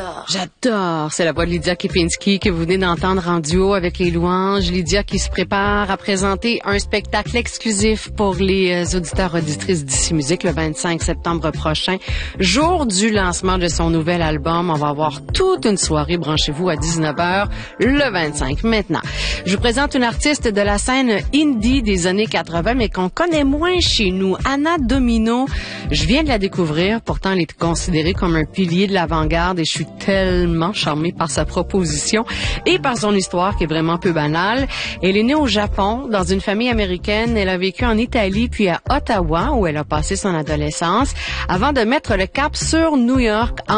J'adore. C'est la voix de Lydia Kepinski que vous venez d'entendre en duo avec les Louanges. Lydia qui se prépare à présenter un spectacle exclusif pour les auditeurs auditrices d'Ici Musique le 25 septembre prochain. Jour du lancement de son nouvel album. On va avoir toute une soirée. Branchez-vous à 19h le 25. Maintenant, je vous présente une artiste de la scène indie des années 80, mais qu'on connaît moins chez nous. Anna Domino. Je viens de la découvrir. Pourtant, elle est considérée comme un pilier de l'avant-garde et je suis tellement charmée par sa proposition et par son histoire qui est vraiment peu banale. Elle est née au Japon, dans une famille américaine. Elle a vécu en Italie puis à Ottawa où elle a passé son adolescence avant de mettre le cap sur New York en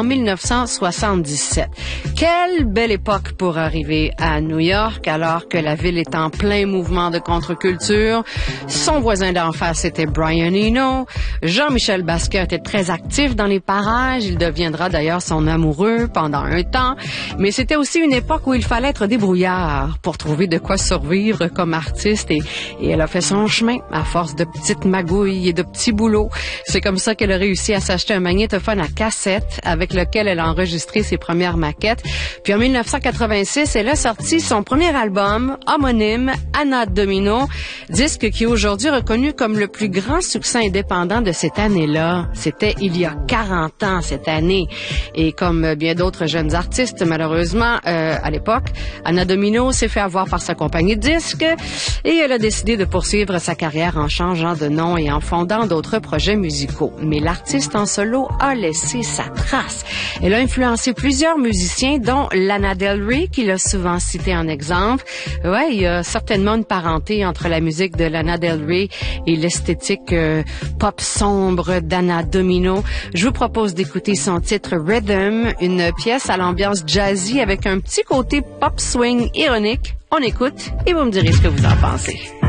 1977. Quelle belle époque pour arriver à New York alors que la ville est en plein mouvement de contre-culture. Son voisin d'en face était Brian Eno. Jean-Michel Basquiat était très actif dans les parages. Il deviendra d'ailleurs son amoureux pendant un temps. Mais c'était aussi une époque où il fallait être débrouillard pour trouver de quoi survivre comme artiste. Et elle a fait son chemin à force de petites magouilles et de petits boulots. C'est comme ça qu'elle a réussi à s'acheter un magnétophone à cassette avec lequel elle a enregistré ses premières maquettes. Puis en 1986, elle a sorti son premier album homonyme, Anna Domino, disque qui est aujourd'hui reconnu comme le plus grand succès indépendant de cette année-là. C'était il y a 40 ans cette année. Et comme bien d'autres jeunes artistes, malheureusement, à l'époque, Anna Domino s'est fait avoir par sa compagnie de disques et elle a décidé de poursuivre sa carrière en changeant de nom et en fondant d'autres projets musicaux. Mais l'artiste en solo a laissé sa trace. Elle a influencé plusieurs musiciens, dont Lana Del Rey, qu'il a souvent cité en exemple. Ouais, il y a certainement une parenté entre la musique de Lana Del Rey et l'esthétique pop sombre d'Anna Domino. Je vous propose d'écouter son titre Rhythm, une pièce à l'ambiance jazzy avec un petit côté pop swing ironique. On écoute et vous me direz ce que vous en pensez.